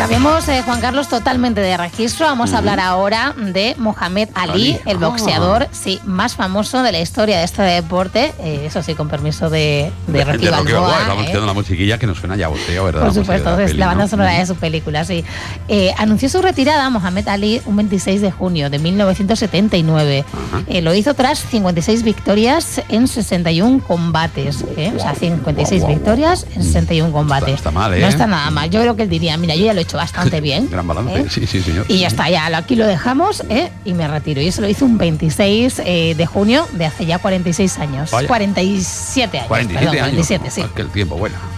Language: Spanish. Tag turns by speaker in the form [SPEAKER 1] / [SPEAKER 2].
[SPEAKER 1] Cambiamos, Juan Carlos, totalmente de registro. Vamos a hablar ahora de Mohamed Ali, el boxeador más famoso de la historia de este deporte. Eso sí, con permiso de Rocky Balboa.
[SPEAKER 2] Estamos quedando la musiquilla que nos suena ya a boxeo, ¿verdad?
[SPEAKER 1] Por supuesto, es la banda sonora de su película, sí. Anunció su retirada Mohamed Ali un 26 de junio de 1979. Lo hizo tras 56 victorias en 61 combates. O sea, 56 victorias en 61 combates.
[SPEAKER 2] No está mal, ¿eh?
[SPEAKER 1] No está nada mal. Yo creo que él diría, mira, yo ya lo he hecho bastante bien.
[SPEAKER 2] Gran balance, sí, señor.
[SPEAKER 1] Y ya está, ya aquí lo dejamos y me retiro. Y eso lo hizo un 26 de junio de hace ya 46 años.
[SPEAKER 2] Vaya.
[SPEAKER 1] 47 años.
[SPEAKER 2] 47
[SPEAKER 1] perdón,
[SPEAKER 2] años.
[SPEAKER 1] 47, sí.
[SPEAKER 2] Que el tiempo, bueno.